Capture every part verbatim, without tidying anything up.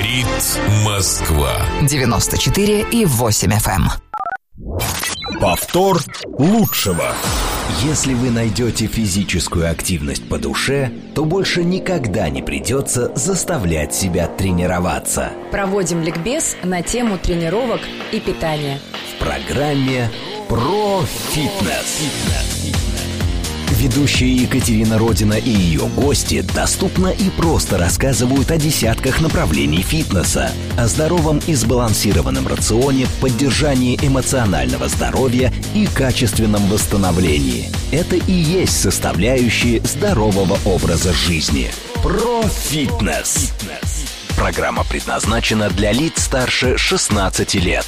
Говорит Москва. девяносто четыре и восемь эф эм. Повтор лучшего. Если вы найдете физическую активность по душе, то больше никогда не придется заставлять себя тренироваться. Проводим ликбез на тему тренировок и питания. В программе «Про фитнес». Ведущие Екатерина Родина и ее гости доступно и просто рассказывают о десятках направлений фитнеса, о здоровом и сбалансированном рационе, поддержании эмоционального здоровья и качественном восстановлении. Это и есть составляющие здорового образа жизни. Про фитнес. Программа предназначена для лиц старше шестнадцати лет.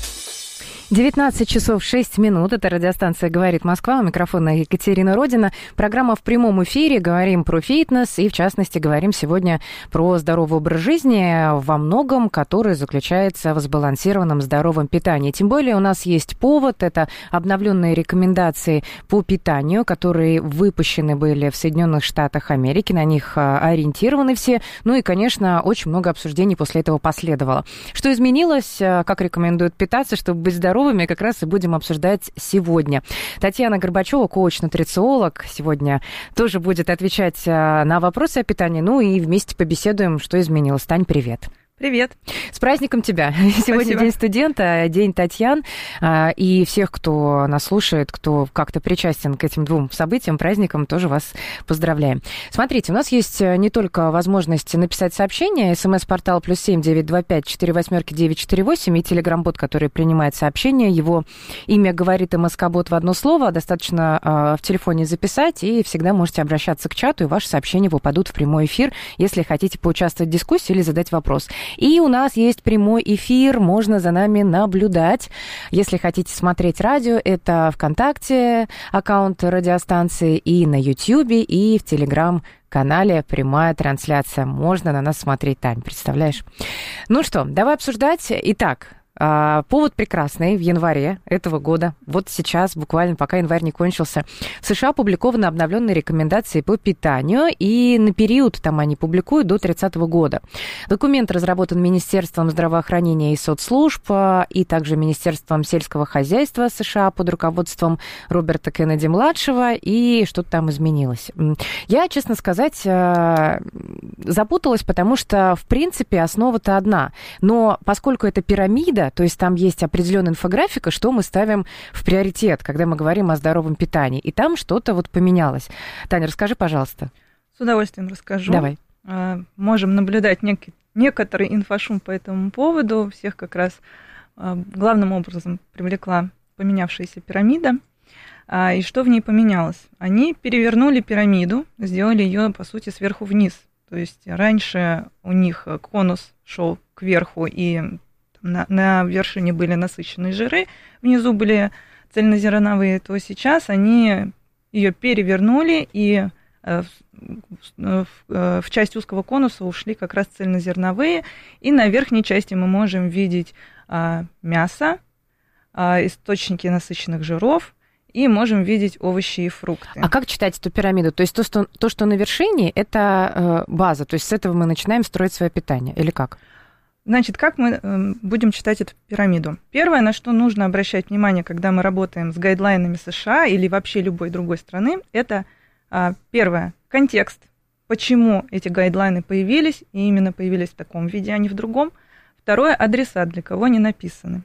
девятнадцать часов шесть минут. Это радиостанция «Говорит Москва». У микрофона Екатерина Родина. Программа в прямом эфире. Говорим про фитнес. И, в частности, говорим сегодня про здоровый образ жизни, во многом который заключается в сбалансированном здоровом питании. Тем более у нас есть повод. Это обновленные рекомендации по питанию, которые выпущены были в Соединенных Штатах Америки. На них ориентированы все. Ну и, конечно, очень много обсуждений после этого последовало. Что изменилось? Как рекомендуют питаться, чтобы быть здоровым? Как раз и будем обсуждать сегодня. Татьяна Горбачева, коуч-нутрициолог, сегодня тоже будет отвечать на вопросы о питании. Ну и вместе побеседуем, что изменилось. Тань, привет. Привет. С праздником тебя. Спасибо. Сегодня День студента, День Татьян. И всех, кто нас слушает, кто как-то причастен к этим двум событиям, праздникам, тоже вас поздравляем. Смотрите, у нас есть не только возможность написать сообщение, смс-портал плюс семь девять два пять четыре восьмерки девять четыре восемь и телеграм-бот, который принимает сообщения. Его имя говорит МСК-бот в одно слово. Достаточно в телефоне записать, и всегда можете обращаться к чату, и ваши сообщения попадут в прямой эфир, если хотите поучаствовать в дискуссии или задать вопрос. И у нас есть прямой эфир, можно за нами наблюдать. Если хотите смотреть радио, это ВКонтакте, аккаунт радиостанции, и на Ютьюбе, и в Телеграм-канале прямая трансляция. Можно на нас смотреть, Тань, представляешь? Ну что, давай обсуждать. Итак, повод прекрасный. В январе этого года, вот сейчас, буквально пока январь не кончился, в США опубликованы обновленные рекомендации по питанию, и на период там они публикуют до тридцатого года. Документ разработан Министерством здравоохранения и соцслужб, и также Министерством сельского хозяйства США под руководством Роберта Кеннеди-младшего, и что-то там изменилось. Я, честно сказать, запуталась, потому что, в принципе, основа-то одна. Но поскольку это пирамида, то есть там есть определенная инфографика, что мы ставим в приоритет, когда мы говорим о здоровом питании. И там что-то вот поменялось. Таня, расскажи, пожалуйста. С удовольствием расскажу. Давай. Можем наблюдать нек- некоторый инфошум по этому поводу. Всех как раз главным образом привлекла поменявшаяся пирамида. И что в ней поменялось? Они перевернули пирамиду, сделали ее, по сути, сверху вниз. То есть раньше у них конус шел кверху, и На, на вершине были насыщенные жиры, внизу были цельнозерновые, то сейчас они ее перевернули, и в, в, в часть узкого конуса ушли как раз цельнозерновые, и на верхней части мы можем видеть а, мясо, а, источники насыщенных жиров, и можем видеть овощи и фрукты. А как читать эту пирамиду? То есть то, что, то, что на вершине, это э, база, то есть с этого мы начинаем строить свое питание, или как? Значит, как мы будем читать эту пирамиду? Первое, на что нужно обращать внимание, когда мы работаем с гайдлайнами США или вообще любой другой страны, это, первое, контекст. Почему эти гайдлайны появились, и именно появились в таком виде, а не в другом. Второе, адресат, для кого они написаны.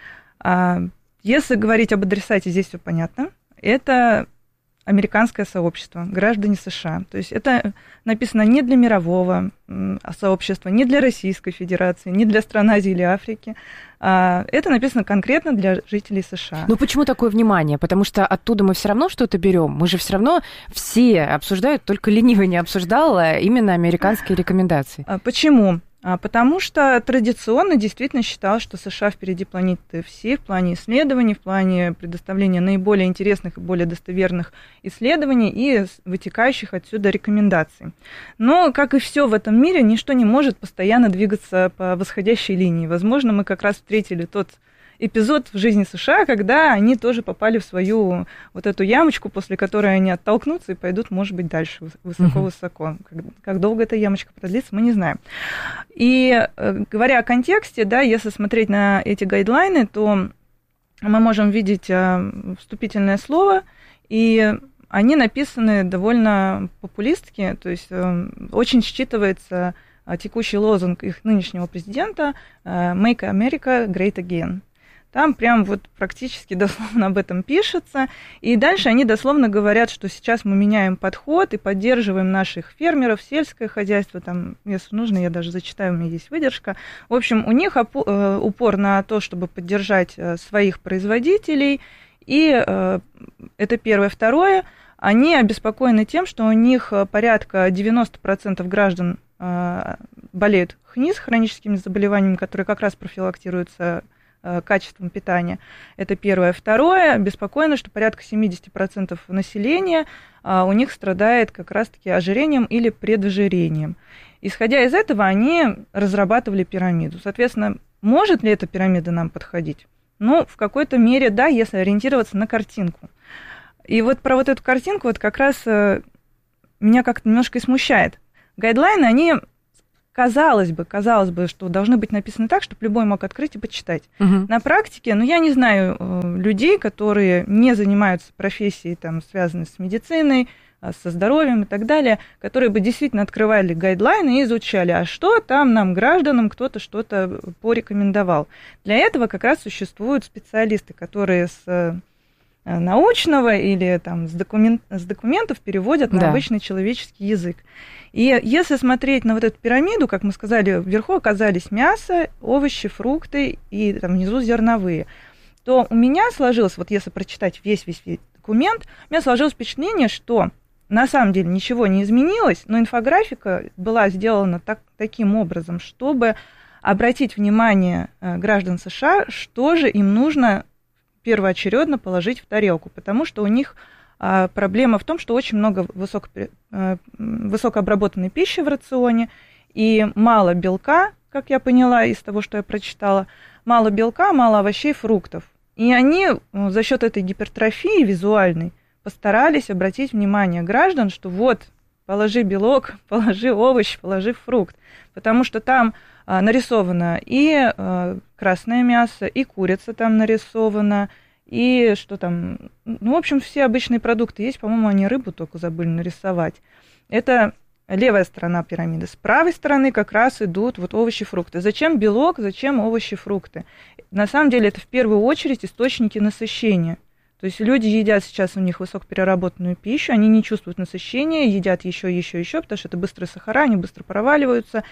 Если говорить об адресате, здесь все понятно. Это американское сообщество, граждане США. То есть это написано не для мирового сообщества, не для Российской Федерации, не для стран Азии или Африки. Это написано конкретно для жителей США. Ну почему такое внимание? Потому что оттуда мы все равно что-то берем. Мы же все равно все обсуждают, только ленивый не обсуждал именно американские рекомендации. Почему? Потому что традиционно действительно считалось, что США впереди планеты всей в плане исследований, в плане предоставления наиболее интересных и более достоверных исследований и вытекающих отсюда рекомендаций. Но, как и все в этом мире, ничто не может постоянно двигаться по восходящей линии. Возможно, мы как раз встретили тот эпизод в жизни США, когда они тоже попали в свою вот эту ямочку, после которой они оттолкнутся и пойдут, может быть, дальше высоко-высоко. Uh-huh. Как, как долго эта ямочка продлится, мы не знаем. И говоря о контексте, да, если смотреть на эти гайдлайны, то мы можем видеть вступительное слово, и они написаны довольно популистски, то есть очень считывается текущий лозунг их нынешнего президента «Make America Great Again». Там прям вот практически дословно об этом пишется. И дальше они дословно говорят, что сейчас мы меняем подход и поддерживаем наших фермеров, сельское хозяйство. Там, если нужно, я даже зачитаю, у меня есть выдержка. В общем, у них упор на то, чтобы поддержать своих производителей. И это первое. Второе, они обеспокоены тем, что у них порядка девяносто процентов граждан болеют ХНИС, хроническими заболеваниями, которые как раз профилактируются качеством питания. Это первое. Второе, беспокойно, что порядка семьдесят процентов населения у них страдает как раз-таки ожирением или предожирением. Исходя из этого, они разрабатывали пирамиду. Соответственно, может ли эта пирамида нам подходить? Ну, в какой-то мере, да, если ориентироваться на картинку. И вот про вот эту картинку вот как раз меня как-то немножко и смущает. Гайдлайны, они... Казалось бы, казалось бы, что должны быть написаны так, чтобы любой мог открыть и почитать. Uh-huh. На практике, ну, я не знаю людей, которые не занимаются профессией, там, связанной с медициной, со здоровьем и так далее, которые бы действительно открывали гайдлайны и изучали, а что там нам, гражданам, кто-то что-то порекомендовал. Для этого как раз существуют специалисты, которые с научного или там, с, документ, с документов переводят на да. обычный человеческий язык. И если смотреть на вот эту пирамиду, как мы сказали, вверху оказались мясо, овощи, фрукты и там внизу зерновые, то у меня сложилось, вот если прочитать весь-весь документ, у меня сложилось впечатление, что на самом деле ничего не изменилось, но инфографика была сделана так, таким образом, чтобы обратить внимание граждан США, что же им нужно первоочередно положить в тарелку, потому что у них а, проблема в том, что очень много высоко, а, высокообработанной пищи в рационе и мало белка, как я поняла из того, что я прочитала, мало белка, мало овощей, фруктов. И они за счет этой гипертрофии визуальной постарались обратить внимание граждан, что вот, положи белок, положи овощ, положи фрукт, потому что там а, нарисовано и а, красное мясо, и курица там нарисована, и что там, ну, в общем, все обычные продукты есть, по-моему, они рыбу только забыли нарисовать. Это левая сторона пирамиды. С правой стороны как раз идут вот овощи, фрукты. Зачем белок, зачем овощи, фрукты? На самом деле это в первую очередь источники насыщения. То есть люди едят сейчас, у них высокопереработанную пищу, они не чувствуют насыщения, едят еще, еще, еще, потому что это быстрые сахара, они быстро проваливаются,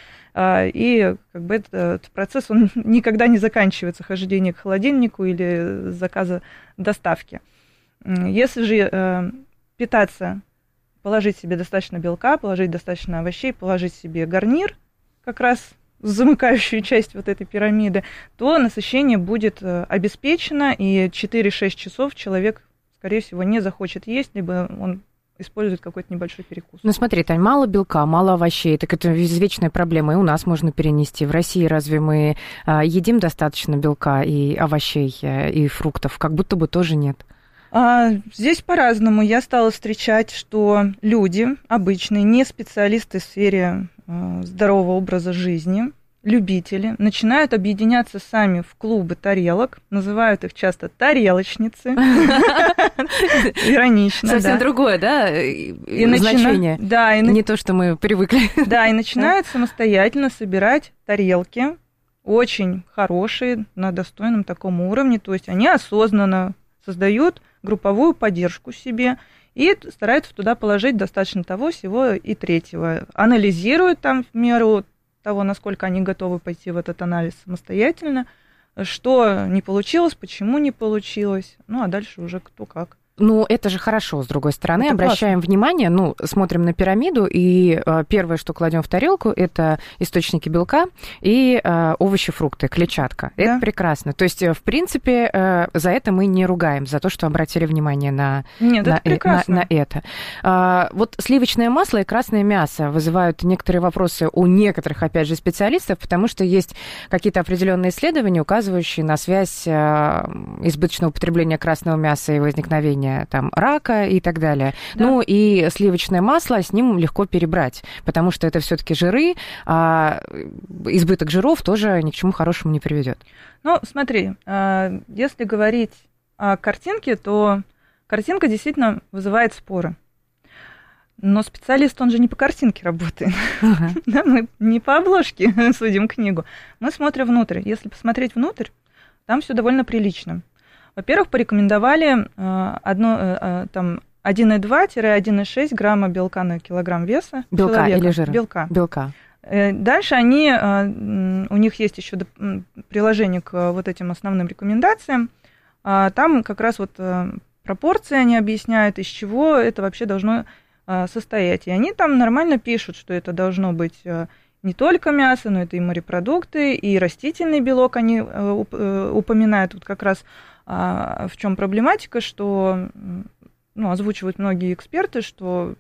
и как бы этот процесс, он никогда не заканчивается, хождение к холодильнику или заказа доставки. Если же питаться, положить себе достаточно белка, положить достаточно овощей, положить себе гарнир, как раз замыкающую часть вот этой пирамиды, то насыщение будет обеспечено, и четыре-шесть часов человек, скорее всего, не захочет есть, либо он использует какой-то небольшой перекус. Ну смотри, Тань, мало белка, мало овощей, так это извечная проблема, и у нас можно перенести. В России разве мы едим достаточно белка и овощей, и фруктов? Как будто бы тоже нет. Здесь по-разному. Я стала встречать, что люди обычные, не специалисты в сфере здорового образа жизни, любители, начинают объединяться сами в клубы тарелок, называют их часто тарелочницы. Иронично, совсем другое, да, значение? Да, не то, что мы привыкли. Да, и начинают самостоятельно собирать тарелки, очень хорошие, на достойном таком уровне, то есть они осознанно создают групповую поддержку себе и стараются туда положить достаточно того, всего и третьего. Анализируют там в меру того, насколько они готовы пойти в этот анализ самостоятельно, что не получилось, почему не получилось, ну а дальше уже кто как. Ну, это же хорошо, с другой стороны. Это обращаем классно. внимание, ну, смотрим на пирамиду, и э, первое, что кладем в тарелку, это источники белка и э, овощи, фрукты, клетчатка. Да. Это прекрасно. То есть, в принципе, э, за это мы не ругаем, за то, что обратили внимание на, Нет, на, это прекрасно. на, на это. А, вот сливочное масло и красное мясо вызывают некоторые вопросы у некоторых, опять же, специалистов, потому что есть какие-то определенные исследования, указывающие на связь э, избыточного употребления красного мяса и возникновения там рака и так далее. Да. Ну и сливочное масло, с ним легко перебрать, потому что это все-таки жиры, а избыток жиров тоже ни к чему хорошему не приведет. Ну, смотри, если говорить о картинке, то картинка действительно вызывает споры. Но специалист, он же не по картинке работает. Uh-huh. Да, мы не по обложке судим книгу. Мы смотрим внутрь. Если посмотреть внутрь, там все довольно прилично. Во-первых, порекомендовали э, одно, э, там, один и два - один и шесть грамма белка на килограмм веса. Белка человека. или жира? Белка. Белка. Э, дальше они, э, у них есть еще приложение к вот этим основным рекомендациям. А там как раз вот э, пропорции они объясняют, из чего это вообще должно э, состоять. И они там нормально пишут, что это должно быть... Э, не только мясо, но это и морепродукты, и растительный белок они упоминают. Вот как раз в чем проблематика, что, ну, озвучивают многие эксперты, что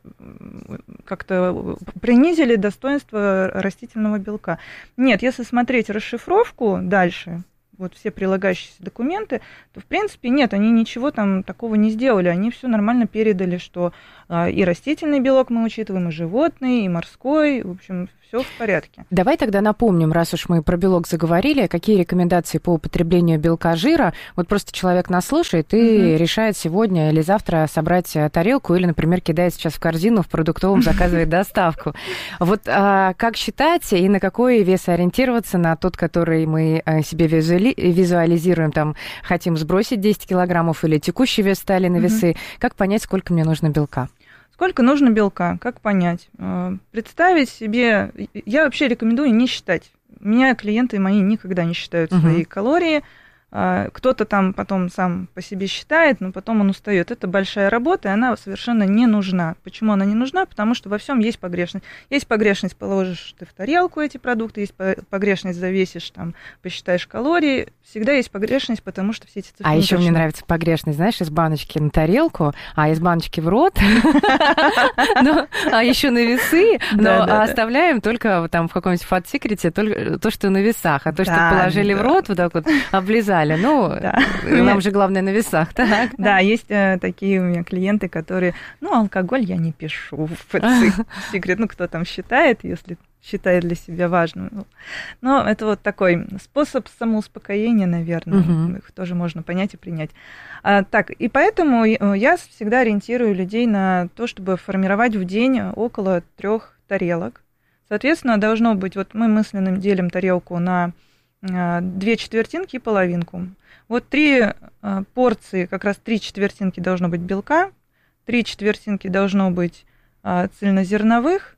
как-то принизили достоинство растительного белка. Нет, если смотреть расшифровку дальше, вот все прилагающиеся документы, то, в принципе, нет, они ничего там такого не сделали. Они все нормально передали, что и растительный белок мы учитываем, и животный, и морской, в общем, все в порядке. Давай тогда напомним, раз уж мы про белок заговорили, какие рекомендации по употреблению белка, жира. Вот просто человек нас слушает и mm-hmm. решает сегодня или завтра собрать тарелку, или, например, кидает сейчас в корзину, в продуктовом заказывает доставку. Вот а, как считать и на какой вес ориентироваться, на тот, который мы себе визуализируем, там, хотим сбросить десять килограммов или текущий вес стали на весы. Mm-hmm. Как понять, сколько мне нужно белка? Сколько нужно белка? Как понять? Представить себе... Я вообще рекомендую не считать. У меня клиенты мои никогда не считают uh-huh. свои калории. Кто-то там потом сам по себе считает, но потом он устает. Это большая работа, и она совершенно не нужна. Почему она не нужна? Потому что во всем есть погрешность. Есть погрешность, положишь ты в тарелку эти продукты, есть погрешность, завесишь, там, посчитаешь калории. Всегда есть погрешность, потому что все эти цифры... А еще точны. мне нравится погрешность, знаешь, из баночки на тарелку, а из баночки в рот, а еще на весы, но оставляем только там в каком-нибудь фат-секрете то, что на весах, а то, что положили в рот, вот так вот облизали. Ну, да. Нам же главное на весах, так? Да, есть э, такие у меня клиенты, которые, ну, алкоголь я не пишу в секрет, ну, кто там считает, если считает для себя важным. Но это вот такой способ самоуспокоения, наверное, угу. их тоже можно понять и принять. А, так, и поэтому я всегда ориентирую людей на то, чтобы формировать в день около трех тарелок. Соответственно, должно быть, вот мы мысленно делим тарелку на две четвертинки и половинку. Вот три порции, как раз три четвертинки должно быть белка, три четвертинки должно быть цельнозерновых,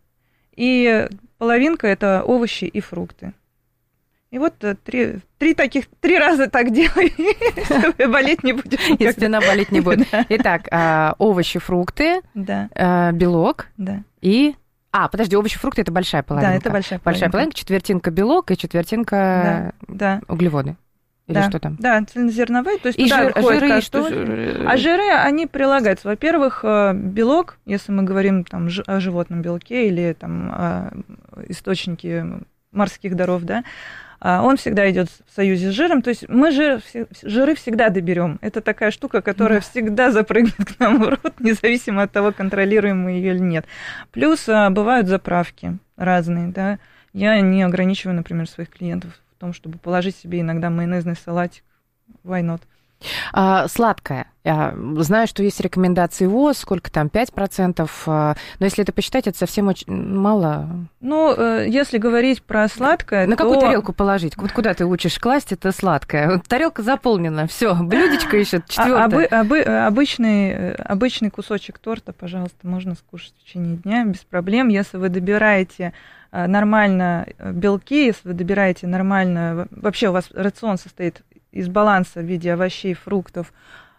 и половинка – это овощи и фрукты. И вот три, три таких, три раза так делай, чтобы болеть не будет. И спина болеть не будет. Итак, овощи, фрукты, белок и... А, подожди, овощи, фрукты – это большая половинка. Да, это большая половинка. Большая половинка, четвертинка белок и четвертинка да, да. углеводы. Или да, что там? Да, цельнозерновые. То есть и туда жир, жиры, картофель, что жиры? А жиры, они прилагаются. Во-первых, белок, если мы говорим там, о животном белке или там, о источнике морских даров, да, он всегда идет в союзе с жиром. То есть мы жир, жиры всегда доберем. Это такая штука, которая да. всегда запрыгнет к нам в рот, независимо от того, контролируем мы ее или нет. Плюс бывают заправки разные. Да. Я не ограничиваю, например, своих клиентов в том, чтобы положить себе иногда майонезный салатик. Why not? А, сладкое. Я знаю, что есть рекомендации ВОЗ, сколько там, пять процентов, но если это посчитать, это совсем очень мало. Ну, если говорить про сладкое, На то... какую тарелку положить? Вот куда ты учишь класть это сладкое? Тарелка заполнена, все, блюдечко еще четвёртое. А, обы, обы, обычный, обычный кусочек торта, пожалуйста, можно скушать в течение дня без проблем. Если вы добираете нормально белки, если вы добираете нормально... Вообще у вас рацион состоит из баланса в виде овощей, фруктов,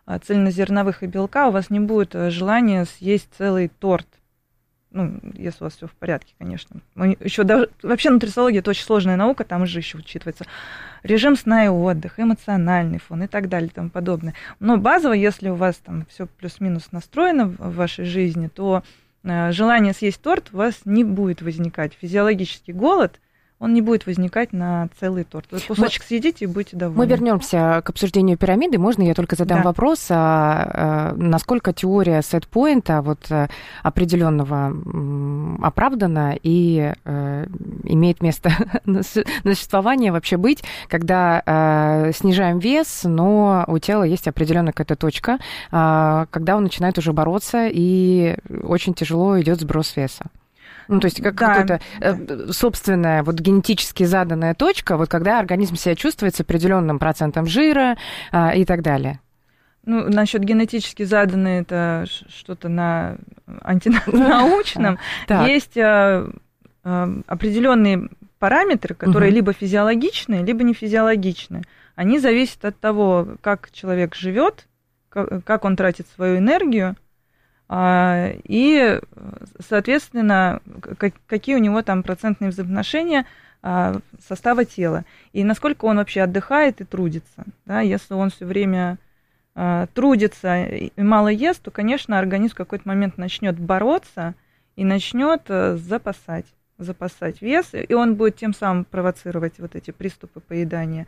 цельнозерновых и белка, у вас не будет желания съесть целый торт. Ну, если у вас все в порядке, конечно. Еще даже, вообще нутрициология — это очень сложная наука, там же еще учитывается режим сна и отдых, эмоциональный фон и так далее и тому подобное. Но базово, если у вас там все плюс-минус настроено в вашей жизни, то желание съесть торт у вас не будет возникать. Физиологический голод, он не будет возникать на целый торт. Вы кусочек мы, съедите и будете довольны. Мы вернемся к обсуждению пирамиды. Можно я только задам да. вопрос, а, а, насколько теория сетпоинта вот, определенного оправдана и а, имеет место на существование вообще быть, когда а, снижаем вес, но у тела есть определенная какая-то точка, а, когда он начинает уже бороться и очень тяжело идет сброс веса. Ну, то есть как да, какая-то да. собственная вот генетически заданная точка, вот когда организм себя чувствует с определенным процентом жира а, и так далее. Ну, насчет генетически заданной, это что-то на антинаучном. Есть определенные параметры, которые либо физиологичные, либо не физиологичные. Они зависят от того, как человек живет, как он тратит свою энергию, и, соответственно, какие у него там процентные взаимоотношения состава тела, и насколько он вообще отдыхает и трудится. Да? Если он все время трудится и мало ест, то, конечно, организм в какой-то момент начнет бороться и начнет запасать, запасать вес, и он будет тем самым провоцировать вот эти приступы поедания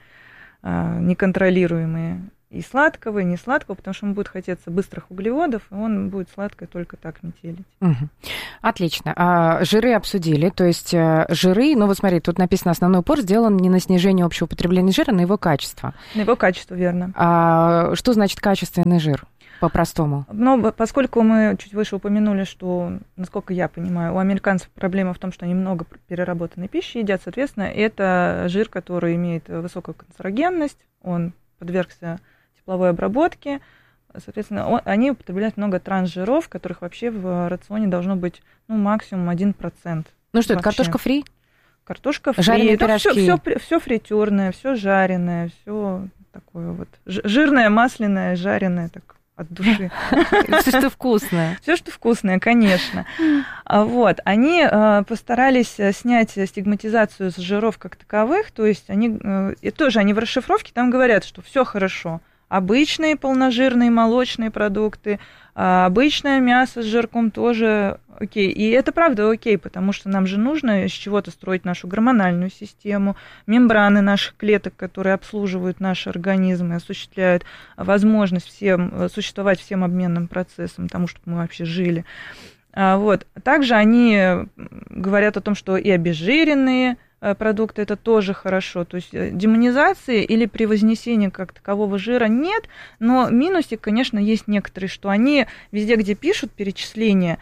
неконтролируемые. И сладкого, и не сладкого, потому что ему будет хотеться быстрых углеводов, и он будет сладкое только так метелить. Угу. Отлично. А, жиры обсудили, то есть жиры, ну вот смотри, тут написано, основной упор сделан не на снижение общего потребления жира, а на его качество. На его качество, верно. А, что значит качественный жир? По-простому. Ну, поскольку мы чуть выше упомянули, что, насколько я понимаю, у американцев проблема в том, что они много переработанной пищи едят, соответственно, это жир, который имеет высокую канцерогенность, он подвергся тепловой обработки, соответственно, он, они употребляют много трансжиров, которых вообще в рационе должно быть, ну, максимум один процент. Ну что, это картошка фри? Картошка фри. Жареные пирожки? Все, все, все фритюрное, все жареное, все такое вот жирное, масляное, жареное, так от души. Все, что вкусное. Все, что вкусное, конечно. Вот. Они постарались снять стигматизацию с жиров как таковых, то есть они, и тоже они в расшифровке там говорят, что все хорошо. Обычные полножирные молочные продукты, обычное мясо с жирком тоже окей. И это правда окей, потому что нам же нужно с чего-то строить нашу гормональную систему, мембраны наших клеток, которые обслуживают наш организм и осуществляют возможность всем существовать всем обменным процессам, тому, чтобы мы вообще жили. Вот. Также они говорят о том, что и обезжиренные продукты это тоже хорошо. То есть демонизации или превознесения как такового жира нет, но минусик, конечно, есть некоторые, что они везде, где пишут перечисления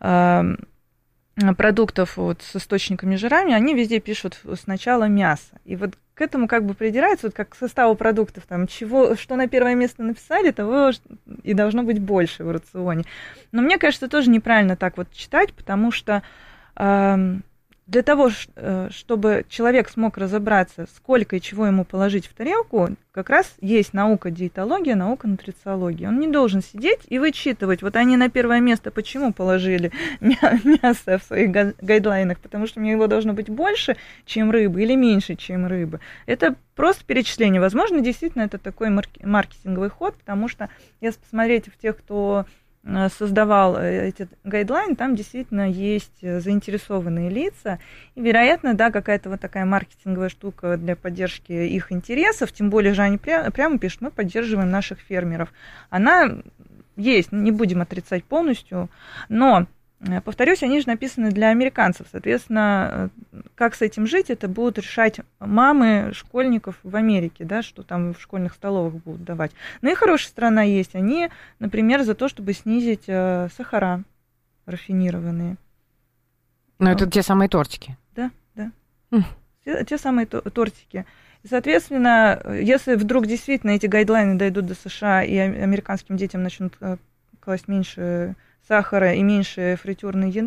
продуктов вот с источниками жирами, они везде пишут сначала мясо. И вот к этому как бы придираются, вот как к составу продуктов, там, чего, что на первое место написали, того и должно быть больше в рационе. Но мне кажется, тоже неправильно так вот читать, потому что э, для того, чтобы человек смог разобраться, сколько и чего ему положить в тарелку, как раз есть наука диетология, наука нутрициология. Он не должен сидеть и вычитывать. Вот они на первое место почему положили мясо в своих гайдлайнах? Потому что мне его должно быть больше, чем рыбы, или меньше, чем рыбы. Это просто перечисление. Возможно, действительно, это такой маркетинговый ход, потому что, если посмотреть в тех, кто создавал эти гайдлайны, там действительно есть заинтересованные лица, и, вероятно, да, какая-то вот такая маркетинговая штука для поддержки их интересов, тем более же они пря- прямо пишут, мы поддерживаем наших фермеров. Она есть, не будем отрицать полностью, но, повторюсь, они же написаны для американцев, соответственно, как с этим жить, это будут решать мамы школьников в Америке, да, что там в школьных столовых будут давать. Но и хорошая сторона есть, они, например, за то, чтобы снизить э, сахара рафинированные. Но это те самые тортики. Да, да, mm. те, те самые тортики. И, соответственно, если вдруг действительно эти гайдлайны дойдут до США и американским детям начнут класть меньше сахара и меньше фритюрной еды, то,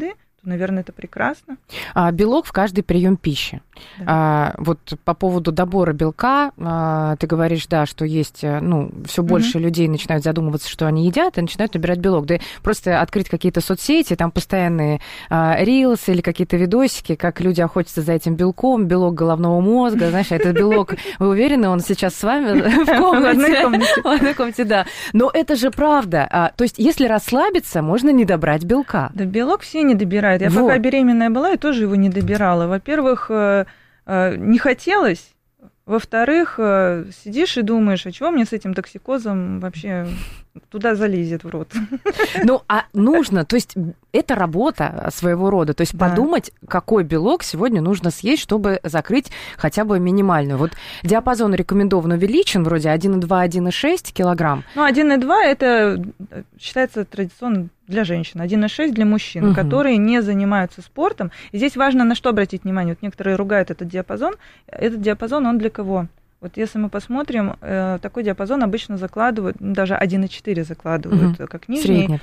наверное, это прекрасно. А, белок в каждый прием пищи. Да. А, вот по поводу добора белка, а, ты говоришь, да, что есть, ну, все больше угу. людей начинают задумываться, что они едят, и начинают набирать белок. Да просто открыть какие-то соцсети, там постоянные а, рилсы или какие-то видосики, как люди охотятся за этим белком, белок головного мозга, знаешь, этот белок, вы уверены, он сейчас с вами в комнате? В одной комнате, да. Но это же правда. То есть, если расслабиться, можно не добрать белка. Да, белок все не добирают. Я вот. пока беременная была, я тоже его не добирала. Во-первых, не хотелось. Во-вторых, сидишь и думаешь, а чего мне с этим токсикозом вообще туда залезет в рот? Ну, а нужно, то есть это работа своего рода, то есть да. подумать, какой белок сегодня нужно съесть, чтобы закрыть хотя бы минимальную. Вот диапазон рекомендован увеличен, вроде один и два - один и шесть килограмм. Ну, один и два это считается традиционно для женщин, один и шесть для мужчин, угу. которые не занимаются спортом. И здесь важно на что обратить внимание. Вот некоторые ругают этот диапазон. Этот диапазон, он для кого? Вот если мы посмотрим, такой диапазон обычно закладывают, даже один и четыре закладывают, угу. как нижний.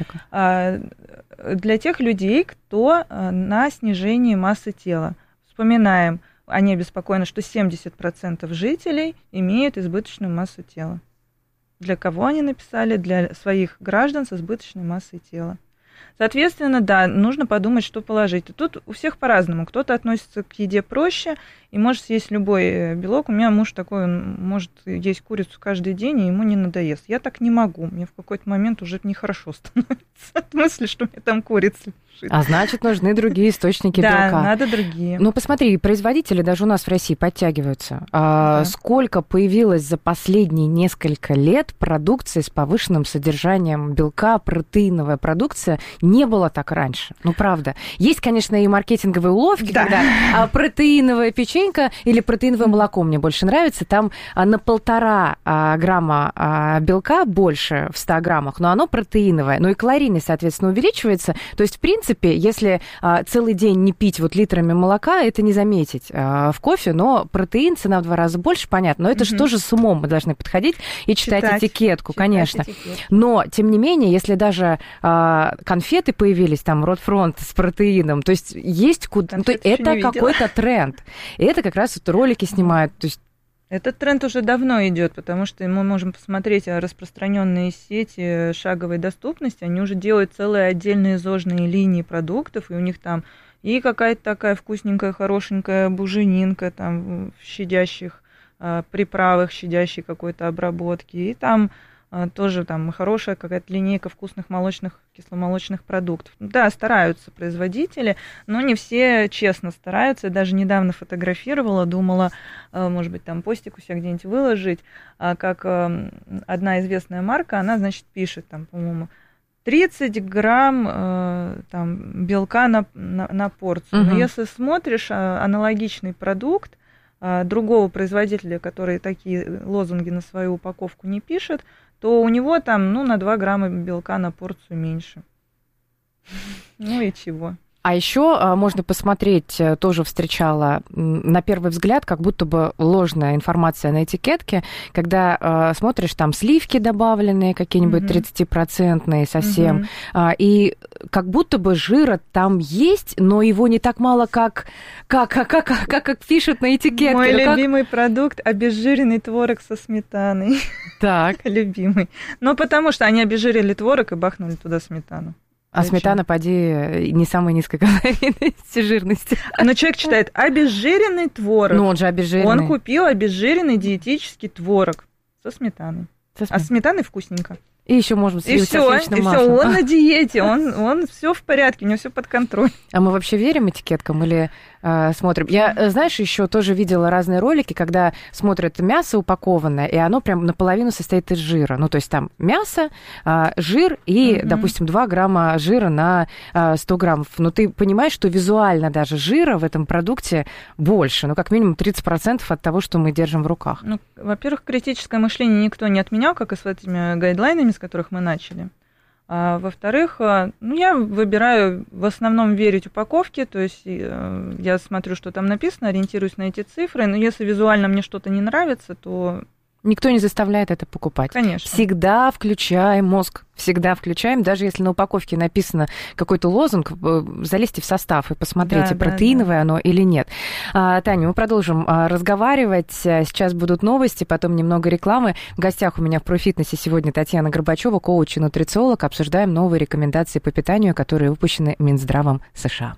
Для тех людей, кто на снижении массы тела. Вспоминаем, они обеспокоены, что семьдесят процентов жителей имеют избыточную массу тела. Для кого они написали? Для своих граждан с избыточной массой тела. Соответственно, да, нужно подумать, что положить. Тут у всех по-разному. Кто-то относится к еде проще и может съесть любой белок. У меня муж такой, он может есть курицу каждый день, и ему не надоест. Я так не могу. Мне в какой-то момент уже нехорошо становится от мысли, что у меня там курица лежит. А значит, нужны другие источники белка. Да, надо другие. Ну, посмотри, производители даже у нас в России подтягиваются. А, да. Сколько появилось за последние несколько лет продукции с повышенным содержанием белка, протеиновая продукция, не было так раньше. Ну, правда. Есть, конечно, и маркетинговые уловки, да. когда а, протеиновая печенька или протеиновое молоко мне больше нравится. Там а, на полтора а, грамма а, белка больше в ста граммах, но оно протеиновое. Ну и калорийность, соответственно, увеличивается. То есть, в принципе, если а, целый день не пить вот литрами молока, это не заметить а, в кофе, но протеин, цена в два раза больше, понятно. Но это mm-hmm. же тоже с умом мы должны подходить и читать, читать этикетку, читать конечно. Этикетку. Но, тем не менее, если даже а, конфеты появились, там, Ротфронт с протеином, то есть есть куда... Ну, то это какой-то тренд. И это как раз вот ролики снимают, то есть этот тренд уже давно идет, потому что мы можем посмотреть распространенные сети шаговой доступности, они уже делают целые отдельные зожные линии продуктов, и у них там и какая-то такая вкусненькая, хорошенькая буженинка там в щадящих а, приправах, щадящей какой-то обработки, и там а, тоже там хорошая какая-то линейка вкусных молочных, кисломолочных продуктов. Да, стараются производители, но не все честно стараются. Я даже недавно фотографировала, думала, может быть, там постик у себя где-нибудь выложить, как одна известная марка, она, значит, пишет, там, по-моему, тридцать грамм там, белка на, на, на порцию. Угу. Но если смотришь аналогичный продукт другого производителя, который такие лозунги на свою упаковку не пишет, то у него там, ну, на два грамма белка на порцию меньше. Ну и чего? А еще можно посмотреть, тоже встречала на первый взгляд, как будто бы ложная информация на этикетке, когда э, смотришь, там сливки добавленные, какие-нибудь тридцатипроцентные совсем, uh-huh. и как будто бы жира там есть, но его не так мало, как, как, как, как, как, как пишут на этикетке. Мой как... любимый продукт – обезжиренный творог со сметаной. Так. Любимый. Ну, потому что они обезжирили творог и бахнули туда сметану. А сметана, поди, не самой низкой калорийности, жирности. Но человек читает обезжиренный творог. Ну, он же обезжиренный. Он купил обезжиренный диетический творог со сметаной. Со сметаной. А сметаной вкусненько. И еще можем сливать со сливочным маслом. И все, он на диете, он, он все в порядке, у него все под контролем. А мы вообще верим этикеткам или э, смотрим? Я, знаешь, еще тоже видела разные ролики, когда смотрят мясо упакованное, и оно прям наполовину состоит из жира. Ну, то есть там мясо, э, жир и, mm-hmm. допустим, два грамма жира на э, сто граммов. Но ты понимаешь, что визуально даже жира в этом продукте больше, ну, как минимум тридцать процентов от того, что мы держим в руках. Ну, во-первых, критическое мышление никто не отменял, как и с этими гайдлайнами, с которых мы начали. А, во-вторых, ну, я выбираю в основном верить упаковке, то есть я смотрю, что там написано, ориентируюсь на эти цифры, но если визуально мне что-то не нравится, то Никто не заставляет это покупать. Конечно. Всегда включаем мозг. Всегда включаем. Даже если на упаковке написано какой-то лозунг, залезьте в состав и посмотрите, да, протеиновое да, да. оно или нет. А, Таня, мы продолжим а, разговаривать. Сейчас будут новости, потом немного рекламы. В гостях у меня в ProFitness сегодня Татьяна Горбачева, коуч и нутрициолог. Обсуждаем новые рекомендации по питанию, которые выпущены Минздравом США.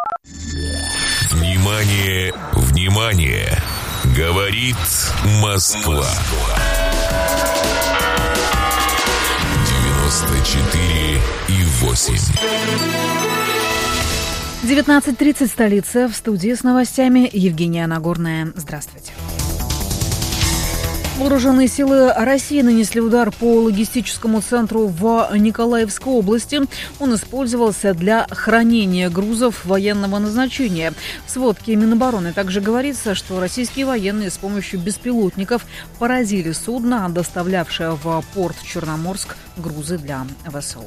Внимание, внимание! Говорит Москва. девяносто четыре и восемь. девятнадцать тридцать, столица. В студии с новостями Евгения Нагорная. Здравствуйте. Вооруженные силы России нанесли удар по логистическому центру в Николаевской области. Он использовался для хранения грузов военного назначения. В сводке Минобороны также говорится, что российские военные с помощью беспилотников поразили судно, доставлявшее в порт Черноморск грузы для ВСУ.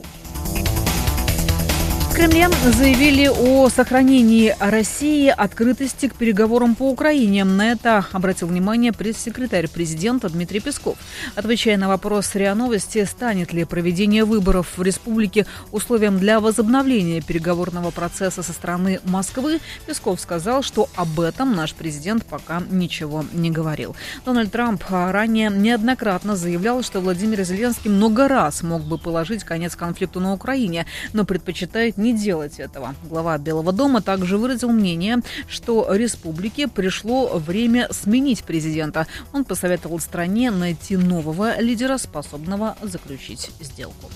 В Кремле заявили о сохранении России открытости к переговорам по Украине. На это обратил внимание пресс-секретарь президента Дмитрий Песков. Отвечая на вопрос РИА Новости, станет ли проведение выборов в республике условием для возобновления переговорного процесса со стороны Москвы, Песков сказал, что об этом наш президент пока ничего не говорил. Дональд Трамп ранее неоднократно заявлял, что Владимир Зеленский много раз мог бы положить конец конфликту на Украине, но предпочитает не не делать этого. Глава Белого дома также выразил мнение, что республике пришло время сменить президента. Он посоветовал стране найти нового лидера, способного заключить сделку.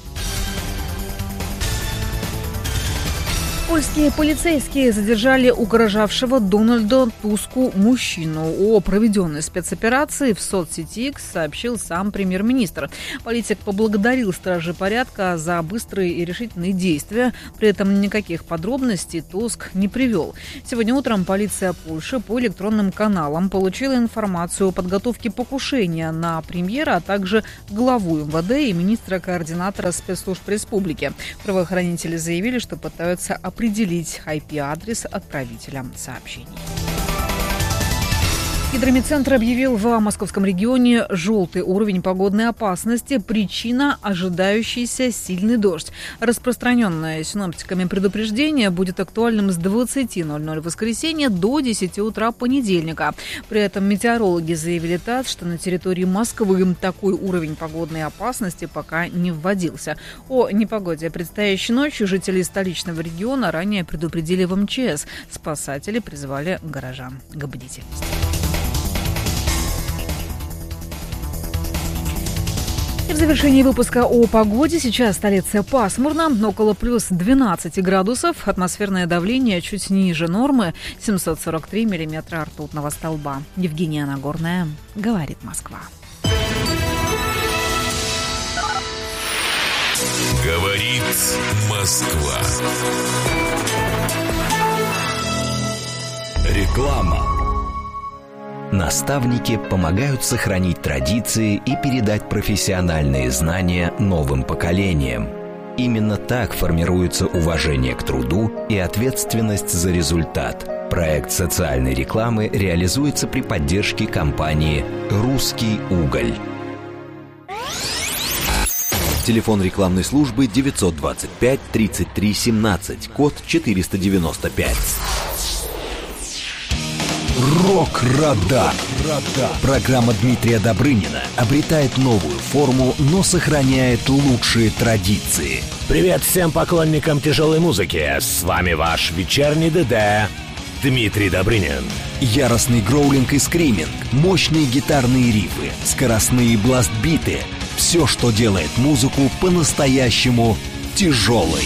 Польские полицейские задержали угрожавшего Дональду Туску мужчину. О проведенной спецоперации в соцсети X сообщил сам премьер-министр. Политик поблагодарил стражи порядка за быстрые и решительные действия. При этом никаких подробностей Туск не привел. Сегодня утром полиция Польши по электронным каналам получила информацию о подготовке покушения на премьера, а также главу эм вэ дэ и министра-координатора спецслужб республики. Правоохранители заявили, что пытаются определить определить ай пи-адрес отправителя сообщений. Гидромедцентр объявил в московском регионе желтый уровень погодной опасности. Причина – ожидающийся сильный дождь. Распространенное синоптиками предупреждение будет актуальным с двадцати ноль-ноль в воскресенье до десяти утра понедельника. При этом метеорологи заявили ТАСС, что на территории Москвы такой уровень погодной опасности пока не вводился. О непогоде предстоящей ночью жителей столичного региона ранее предупредили в эм че эс. Спасатели призвали горожан к бдительности. И в завершении выпуска о погоде. Сейчас столица пасмурно, около плюс двенадцати градусов. Атмосферное давление чуть ниже нормы, семьсот сорок три миллиметра ртутного столба. Евгения Нагорная, говорит Москва. Говорит Москва. Реклама. Наставники помогают сохранить традиции и передать профессиональные знания новым поколениям. Именно так формируется уважение к труду и ответственность за результат. Проект социальной рекламы реализуется при поддержке компании «Русский уголь». Телефон рекламной службы девятьсот двадцать пять тридцать три семнадцать, код четыреста девяносто пять. Рок-Радар. Программа Дмитрия Добрынина обретает новую форму, но сохраняет лучшие традиции. Привет всем поклонникам тяжелой музыки. С вами ваш вечерний ДД Дмитрий Добрынин. Яростный гроулинг и скриминг, мощные гитарные рифы, скоростные бласт-биты. Все, что делает музыку по-настоящему тяжелой.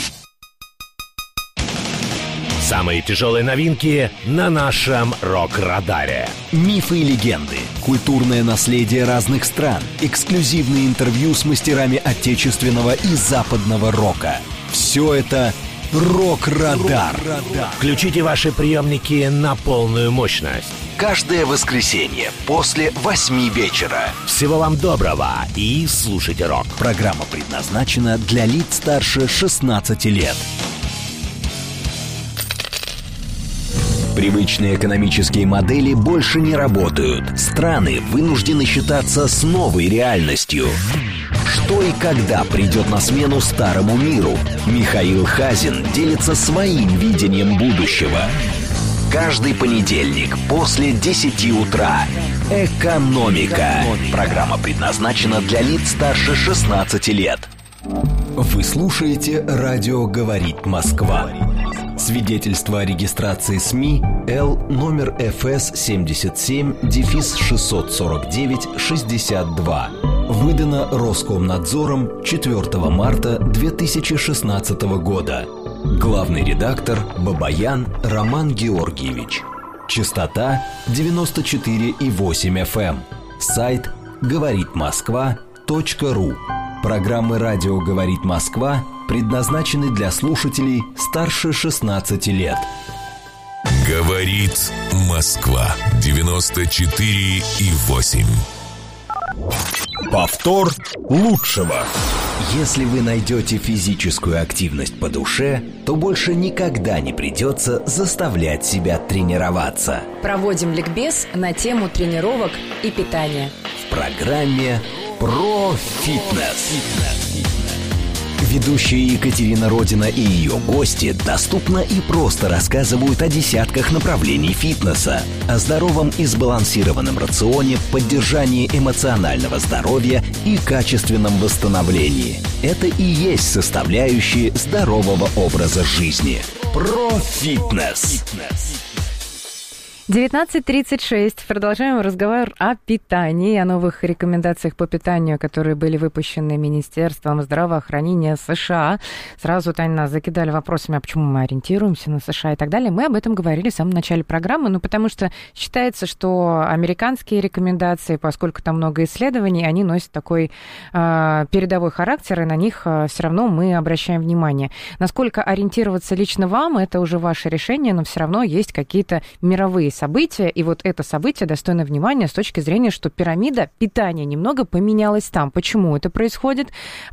Самые тяжелые новинки на нашем Рок-Радаре. Мифы и легенды, культурное наследие разных стран, эксклюзивные интервью с мастерами отечественного и западного рока. Все это Рок-Радар. Включите ваши приемники на полную мощность. Каждое воскресенье после восьми вечера. Всего вам доброго и слушайте рок. Программа предназначена для лиц старше шестнадцати лет. Привычные экономические модели больше не работают. Страны вынуждены считаться с новой реальностью. Что и когда придет на смену старому миру? Михаил Хазин делится своим видением будущего. Каждый понедельник после десяти утра. «Экономика». Программа предназначена для лиц старше шестнадцати лет. Вы слушаете «Радио говорит Москва». Свидетельство о регистрации СМИ Л номер эф эс семьдесят семь шестьсот сорок девять шестьдесят два. Выдано Роскомнадзором четвёртого марта две тысячи шестнадцатого года. Главный редактор Бабаян Роман Георгиевич. Частота девяносто четыре и восемь эф эм. Сайт говорит москва точка ру. Программы «Радио говорит Москва» предназначены для слушателей старше шестнадцати лет. Говорит Москва. девяносто четыре и восемь. Повтор лучшего. Если вы найдете физическую активность по душе, то больше никогда не придется заставлять себя тренироваться. Проводим ликбез на тему тренировок и питания. В программе «Про фитнес». Ведущие Екатерина Родина и ее гости доступно и просто рассказывают о десятках направлений фитнеса, о здоровом и сбалансированном рационе, поддержании эмоционального здоровья и качественном восстановлении. Это и есть составляющие здорового образа жизни. Про фитнес. девятнадцать тридцать шесть. Продолжаем разговор о питании, о новых рекомендациях по питанию, которые были выпущены Министерством здравоохранения США. Сразу, Таня, нас закидали вопросами, а почему мы ориентируемся на США и так далее. Мы об этом говорили в самом начале программы, ну, потому что считается, что американские рекомендации, поскольку там много исследований, они носят такой э, передовой характер, и на них э, все равно мы обращаем внимание. Насколько ориентироваться лично вам, это уже ваше решение, но все равно есть какие-то мировые события, и вот это событие достойно внимания с точки зрения, что пирамида питания немного поменялась там. Почему это происходит?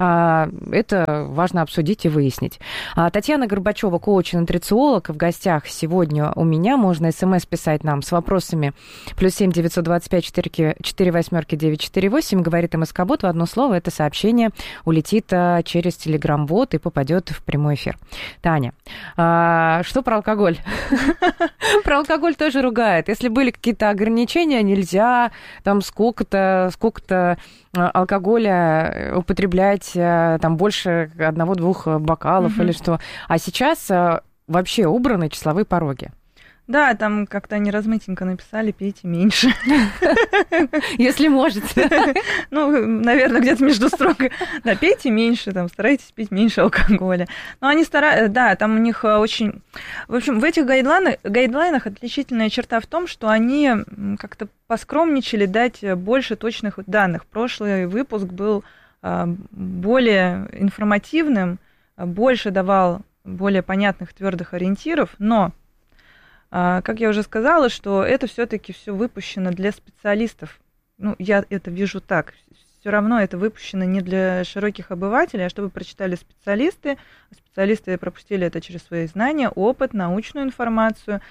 Это важно обсудить и выяснить. Татьяна Горбачева, коуч и нутрициолог, в гостях сегодня у меня. Можно смс писать нам с вопросами. Плюс семь девятьсот двадцать пять четыре восьмерки девять четыре восемь. Говорит МСК-бот в одно слово. Это сообщение улетит через Телеграм-бот и попадет в прямой эфир. Таня, что про алкоголь? Про алкоголь тоже ругает. Если были какие-то ограничения, нельзя там сколько-то, сколько-то алкоголя употреблять, там больше одного-двух бокалов угу. или что. А сейчас вообще убраны числовые пороги. Да, там как-то они размытенько написали, пейте меньше. Если можете. Ну, наверное, где-то между строк. Да, пейте меньше, там, старайтесь пить меньше алкоголя. Но они стараются, да, там у них очень... В общем, в этих гайдлайнах, гайдлайнах отличительная черта в том, что они как-то поскромничали дать больше точных данных. Прошлый выпуск был более информативным, больше давал более понятных твердых ориентиров, но... Как я уже сказала, что это все-таки все выпущено для специалистов. Ну, я это вижу так. Все равно это выпущено не для широких обывателей, а чтобы прочитали специалисты. Специалисты пропустили это через свои знания, опыт, научную информацию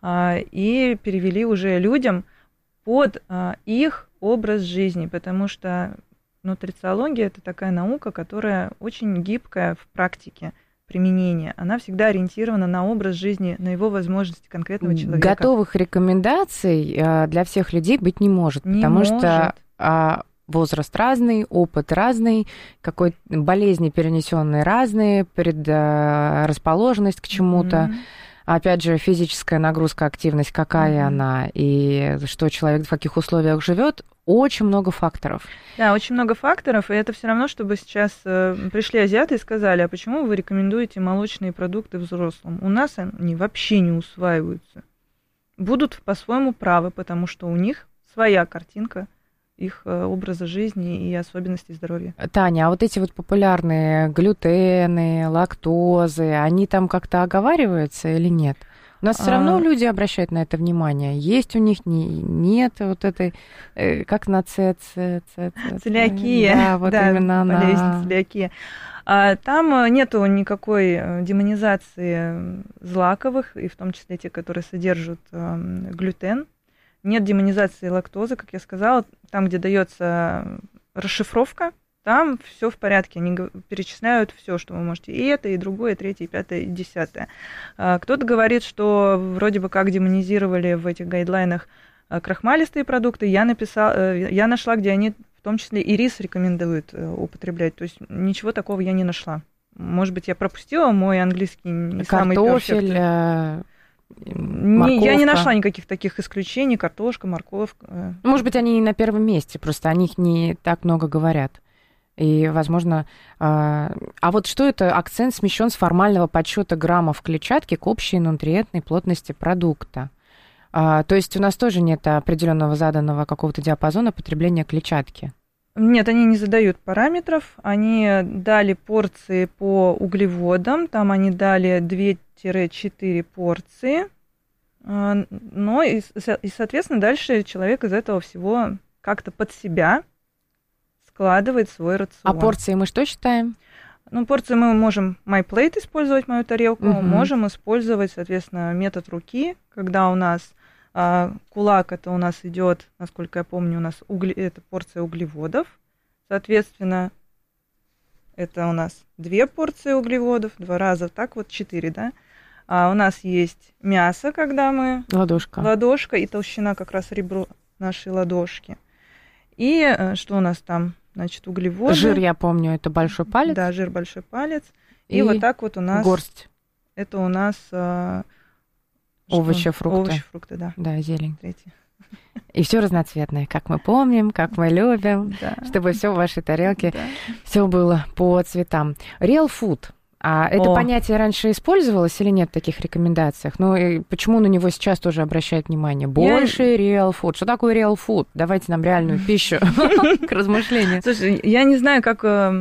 и перевели уже людям под их образ жизни, потому что нутрициология – это такая наука, которая очень гибкая в практике применения, она всегда ориентирована на образ жизни, на его возможности конкретного человека. Готовых рекомендаций для всех людей быть не может, не потому может. что возраст разный, опыт разный, какой болезни перенесенные разные, предрасположенность к чему-то. Mm-hmm. Опять же, физическая нагрузка, активность, какая mm-hmm. она, и что человек в каких условиях живет, очень много факторов. Да, очень много факторов, и это все равно, чтобы сейчас э, пришли азиаты и сказали, а почему вы рекомендуете молочные продукты взрослым? У нас они вообще не усваиваются. Будут по-своему правы, потому что у них своя картинка их образа жизни и особенностей здоровья. Таня, а вот эти вот популярные глютены, лактозы, они там как-то оговариваются или нет? У нас все равно люди обращают на это внимание. Есть у них, не, нет вот этой, э, как на Ц, Ц, Ц, Ц. Целиакия. Да, вот да, именно она. Болезнь целиакия. А там нету никакой демонизации злаковых, и в том числе те, которые содержат э, глютен. Нет демонизации лактозы, как я сказала. Там, где дается расшифровка, там все в порядке. Они перечисляют все, что вы можете. И это, и другое, и третье, и пятое, и десятое. Кто-то говорит, что вроде бы как демонизировали в этих гайдлайнах крахмалистые продукты. Я, написала, я нашла, где они в том числе и рис рекомендуют употреблять. То есть ничего такого я не нашла. Может быть, я пропустила, мой английский не самый Картофель, не, я не нашла никаких таких исключений. Картошка, морковка. Может быть, они не на первом месте, просто о них не так много говорят. И, возможно... А вот что это? Акцент смещен с формального подсчета граммов клетчатки к общей нутриентной плотности продукта. А, то есть у нас тоже нет определенного заданного какого-то диапазона потребления клетчатки? Нет, они не задают параметров. Они дали порции по углеводам. Там они дали две-четыре порции. Но и, и, соответственно, дальше человек из этого всего как-то под себя складывает свой рацион. А порции мы что считаем? Ну, порции мы можем MyPlate использовать, мою тарелку. Угу. Можем использовать, соответственно, метод руки, когда у нас а, кулак, это у нас идет, насколько я помню, у нас угле, это порция углеводов. Соответственно, это у нас две порции углеводов, два раза, так вот четыре, да? А у нас есть мясо, когда мы... Ладошка. Ладошка и толщина как раз ребро нашей ладошки. И что у нас там? Значит, углеводы. Жир, я помню, это большой палец. Да, жир большой палец. И, и вот так вот у нас... горсть. Это у нас... А, овощи, фрукты. Овощи, фрукты, да. Да, зелень. Третий. И все разноцветное, как мы помним, как мы любим, да. чтобы все в вашей тарелке, да. все было по цветам. Real food. А это О. понятие раньше использовалось или нет в таких рекомендациях? Ну и почему на него сейчас тоже обращают внимание? Больше я... real food. Что такое real food? Давайте нам реальную пищу к размышлению. Слушай, я не знаю, как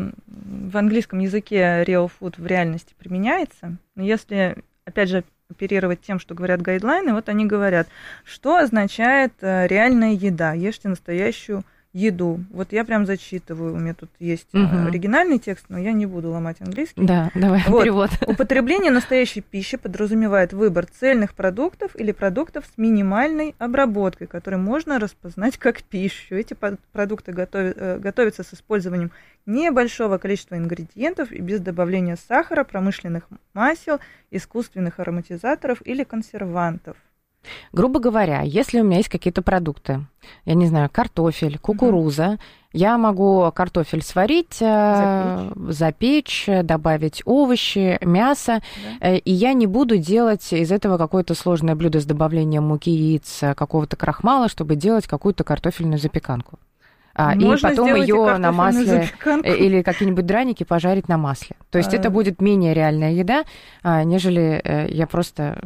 в английском языке real food в реальности применяется, но если, опять же, оперировать тем, что говорят гайдлайны, вот они говорят, что означает реальная еда, ешьте настоящую еду. Вот я прям зачитываю, у меня тут есть угу. оригинальный текст, но я не буду ломать английский. Да, давай вот. перевод. Употребление настоящей пищи подразумевает выбор цельных продуктов или продуктов с минимальной обработкой, которые можно распознать как пищу. Эти продукты готовят, готовятся с использованием небольшого количества ингредиентов и без добавления сахара, промышленных масел, искусственных ароматизаторов или консервантов. Грубо говоря, если у меня есть какие-то продукты, я не знаю, картофель, кукуруза, угу. я могу картофель сварить, запечь, запечь добавить овощи, мясо, да. и я не буду делать из этого какое-то сложное блюдо с добавлением муки, яиц, какого-то крахмала, чтобы делать какую-то картофельную запеканку. Можно и потом ее на масле запеканку. Или какие-нибудь драники пожарить на масле. То есть а... это будет менее реальная еда, нежели я просто...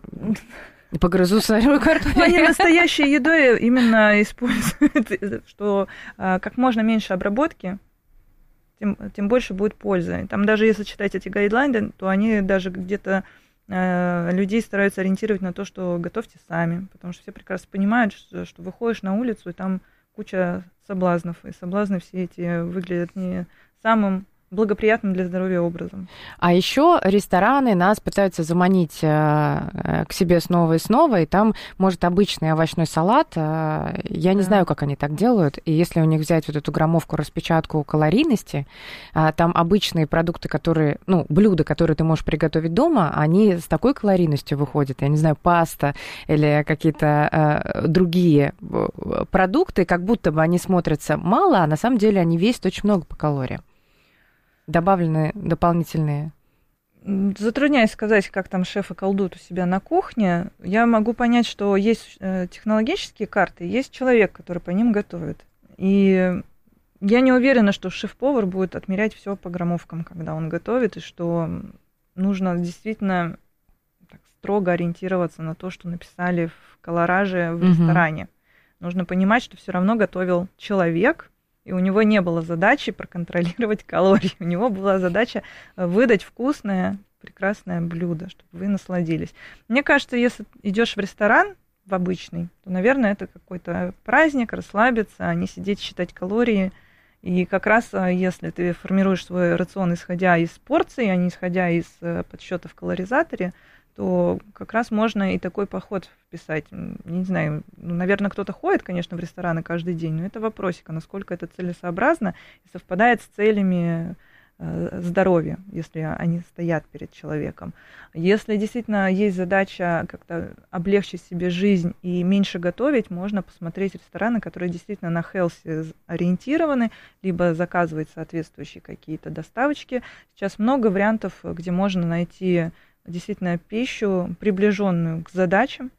Погрызу сырую картофель. Они настоящей едой именно используют, что а, как можно меньше обработки, тем, тем больше будет пользы. Там даже если читать эти гайдлайны, то они даже где-то а, людей стараются ориентировать на то, что готовьте сами, потому что все прекрасно понимают, что, что выходишь на улицу, и там куча соблазнов, и соблазны все эти выглядят не самым благоприятным для здоровья образом. А еще рестораны нас пытаются заманить к себе снова и снова, и там, может, обычный овощной салат, я не да. знаю, как они так делают, и если у них взять вот эту граммовку, распечатку калорийности, там обычные продукты, которые, ну, блюда, которые ты можешь приготовить дома, они с такой калорийностью выходят, я не знаю, паста или какие-то другие продукты, как будто бы они смотрятся мало, а на самом деле они весят очень много по калориям. Добавлены дополнительные? Затрудняюсь сказать, как там шефы колдуют у себя на кухне. Я могу понять, что есть технологические карты, есть человек, который по ним готовит. И я не уверена, что шеф-повар будет отмерять все по граммовкам, когда он готовит, и что нужно действительно так строго ориентироваться на то, что написали в колораже в ресторане. Mm-hmm. Нужно понимать, что все равно готовил человек, и у него не было задачи проконтролировать калории. У него была задача выдать вкусное прекрасное блюдо, чтобы вы насладились. Мне кажется, если идешь в ресторан, в обычный, то, наверное, это какой-то праздник, расслабиться, а не сидеть считать калории. И как раз если ты формируешь свой рацион, исходя из порций, а не исходя из подсчета в калоризаторе, то как раз можно и такой поход вписать. Не знаю, ну, наверное, кто-то ходит, конечно, в рестораны каждый день, но это вопросик, а насколько это целесообразно и совпадает с целями здоровья, если они стоят перед человеком. Если действительно есть задача как-то облегчить себе жизнь и меньше готовить, можно посмотреть рестораны, которые действительно на healthy ориентированы, либо заказывать соответствующие какие-то доставочки. Сейчас много вариантов, где можно найти действительно пищу, приближенную к задачам,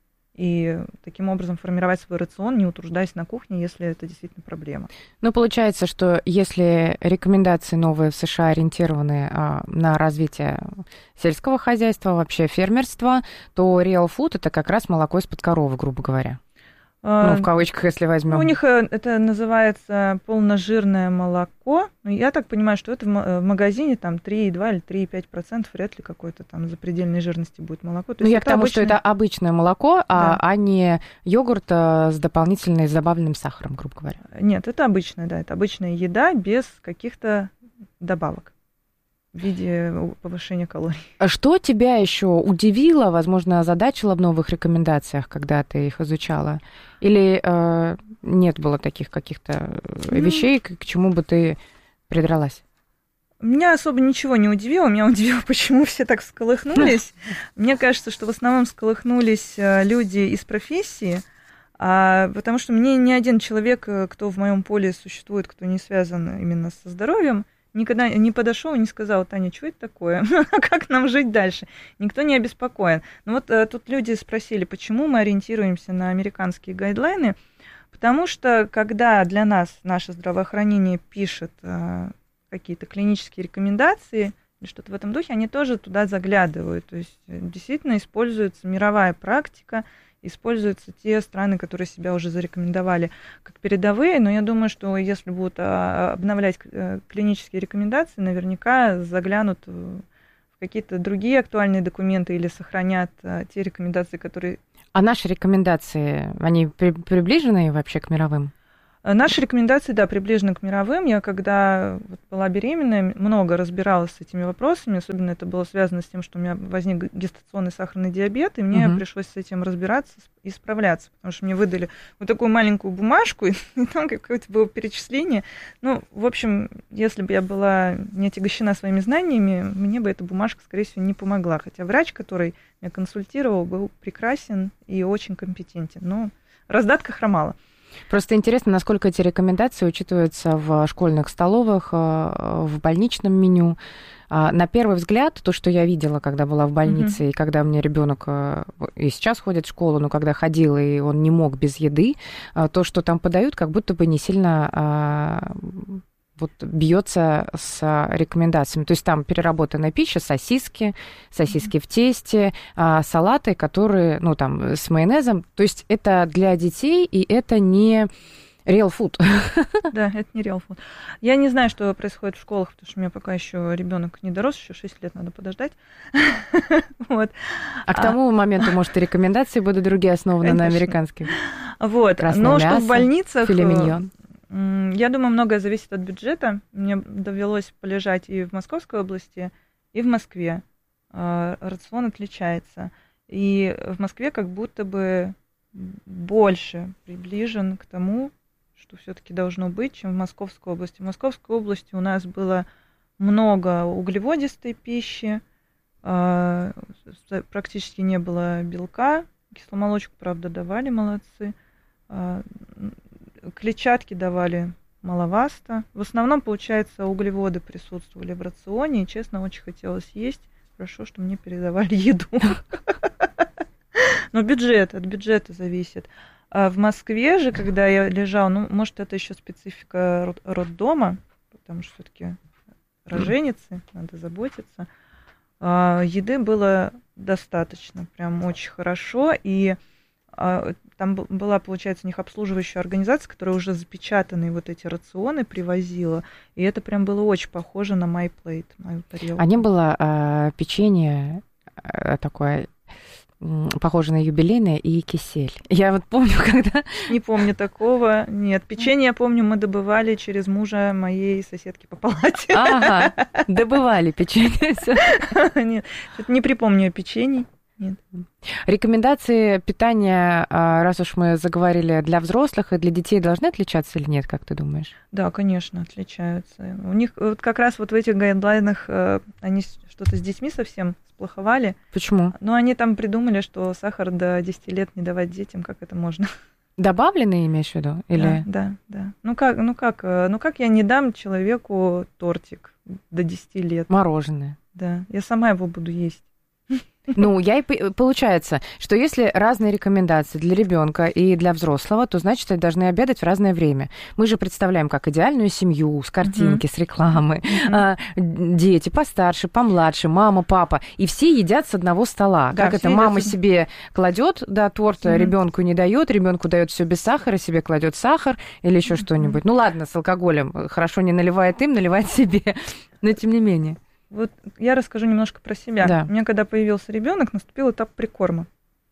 и таким образом формировать свой рацион, не утруждаясь на кухне, если это действительно проблема. Ну, получается, что если рекомендации новые в США ориентированы а, на развитие сельского хозяйства, вообще фермерства, то real food – это как раз молоко из-под коровы, грубо говоря. Ну, в кавычках, если возьмем. У них это называется полножирное молоко. Я так понимаю, что это в магазине там три и два или три и пять процентов, вряд ли какой-то там запредельной жирности будет молоко. То ну, я к тому, обычное... что это обычное молоко, да. а, а не йогурт с дополнительным добавленным сахаром, грубо говоря. Нет, это обычная, да, это обычная еда без каких-то добавок в виде повышения калорий. Что тебя еще удивило, возможно, озадачило в новых рекомендациях, когда ты их изучала? Или э, нет было таких каких-то вещей, к чему бы ты придралась? Меня особо ничего не удивило. Меня удивило, почему все так всколыхнулись. Мне кажется, что в основном всколыхнулись люди из профессии, потому что мне ни один человек, кто в моем поле существует, кто не связан именно со здоровьем, никогда не подошел и не сказал: Таня, что это такое? Как нам жить дальше? Никто не обеспокоен. Но вот а, тут люди спросили, почему мы ориентируемся на американские гайдлайны. Потому что, когда для нас наше здравоохранение пишет а, какие-то клинические рекомендации или что-то в этом духе, они тоже туда заглядывают. То есть действительно используется мировая практика, используются те страны, которые себя уже зарекомендовали как передовые, но я думаю, что если будут обновлять клинические рекомендации, наверняка заглянут в какие-то другие актуальные документы или сохранят те рекомендации, которые... А наши рекомендации, они при- приближены вообще к мировым? Наши рекомендации, да, приближены к мировым. Я, когда вот была беременная, много разбиралась с этими вопросами, особенно это было связано с тем, что у меня возник гестационный сахарный диабет, и мне uh-huh. пришлось с этим разбираться и справляться, потому что мне выдали вот такую маленькую бумажку, и там какое-то было перечисление. Ну, в общем, если бы я была не отягощена своими знаниями, мне бы эта бумажка, скорее всего, не помогла. Хотя врач, который меня консультировал, был прекрасен и очень компетентен, но раздатка хромала. Просто интересно, насколько эти рекомендации учитываются в школьных столовых, в больничном меню. На первый взгляд, то, что я видела, когда была в больнице, mm-hmm. и когда у меня ребенок и сейчас ходит в школу, но когда ходил, и он не мог без еды, то, что там подают, как будто бы не сильно вот бьется с рекомендациями. То есть там переработанная пища, сосиски, сосиски mm-hmm. в тесте, салаты, которые, ну, там, с майонезом. То есть это для детей, и это не real food. Да, это не real food. Я не знаю, что происходит в школах, потому что у меня пока еще ребенок не дорос, еще шесть лет надо подождать. Вот. А к тому моменту, может, и рекомендации будут другие, основаны на американских. Вот. Красное Но мясо, что в больницах... филе миньон. Я думаю, многое зависит от бюджета. Мне довелось полежать и в Московской области, и в Москве. Рацион отличается. И в Москве как будто бы больше приближен к тому, что все-таки должно быть, чем в Московской области. В Московской области у нас было много углеводистой пищи, практически не было белка. Кисломолочку, правда, давали, молодцы. Клетчатки давали маловато. В основном, получается, углеводы присутствовали в рационе, и, честно, очень хотелось есть. Хорошо, что мне передавали еду. Но бюджет, от бюджета зависит. А в Москве же, когда я лежала, ну, может, это еще специфика роддома, потому что все-таки роженицы, надо заботиться. Еды было достаточно, прям очень хорошо, и там была, получается, у них обслуживающая организация, которая уже запечатанные вот эти рационы привозила, и это прям было очень похоже на MyPlate, мою тарелку. А не было э, печенье э, такое, похоже на юбилейное, и кисель? Я вот помню, когда... Не помню такого, нет. Печенье, я помню, мы добывали через мужа моей соседки по палате. Ага, добывали печенье. Нет, не припомню печенье. Нет. Рекомендации питания, раз уж мы заговорили, для взрослых и для детей должны отличаться или нет, как ты думаешь? Да, конечно, отличаются. У них вот как раз вот в этих гайдлайнах они что-то с детьми совсем сплоховали. Почему? Но они там придумали, что сахар до десяти лет не давать детям, как это можно. Добавленный, имеешь в виду? Или... Да, да, да. Ну как, ну как, ну как я не дам человеку тортик до десяти лет? Да, Мороженое. я сама его буду есть. Ну, я и получается, что если разные рекомендации для ребенка и для взрослого, то значит, они должны обедать в разное время. Мы же представляем как идеальную семью с картинки, uh-huh. с рекламы. Uh-huh. А, дети постарше, помладше, мама, папа, и все едят с одного стола. Да, как это мама едят... себе кладет, да, торт, uh-huh. ребенку не дает, ребенку дает все без сахара, себе кладет сахар или еще uh-huh. что-нибудь. Ну ладно, с алкоголем хорошо не наливает им, наливает себе, но тем не менее. Вот я расскажу немножко про себя. Да. У меня, когда появился ребенок, наступил этап прикорма.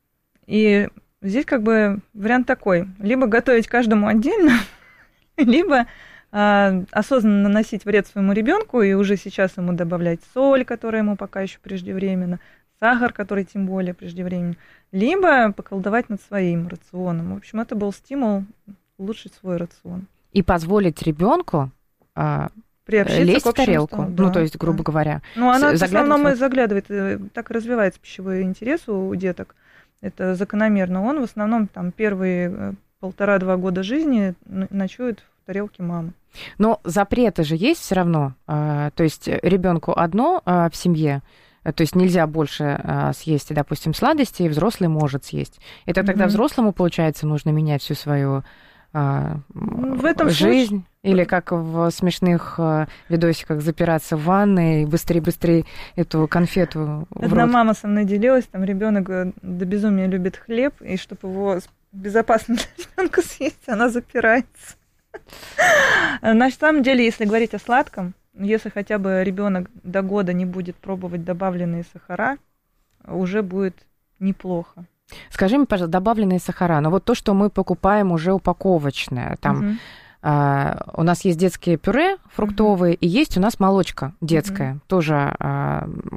И здесь как бы вариант такой. Либо готовить каждому отдельно, либо а, осознанно наносить вред своему ребенку и уже сейчас ему добавлять соль, которая ему пока еще преждевременно, сахар, который тем более преждевременно, либо поколдовать над своим рационом. В общем, это был стимул улучшить свой рацион. И позволить ребенку... А... лезть в тарелку, столу, да, ну, то есть, грубо да. говоря. Ну, она в основном и заглядывает, так и развивается пищевой интерес у деток, это закономерно. Он в основном там первые полтора-два года жизни ночует в тарелке мамы. Но запреты же есть все равно, то есть ребенку одно в семье, то есть нельзя больше съесть, допустим, сладости, и взрослый может съесть. Это тогда mm-hmm. взрослому, получается, нужно менять всю свою в этом жизнь, случае... или как в смешных видосиках запираться в ванной и быстрее-быстрее эту конфету в Одна рот. Мама со мной делилась, там ребенок до безумия любит хлеб, и чтобы его безопасно для ребенка съесть, она запирается. На самом деле, если говорить о сладком, если хотя бы ребенок до года не будет пробовать добавленные сахара, уже будет неплохо. Скажи мне, пожалуйста, добавленные сахара, но вот то, что мы покупаем уже упаковочное, там uh-huh. а, у нас есть детские пюре фруктовые, uh-huh. и есть у нас молочка детская, uh-huh. тоже а,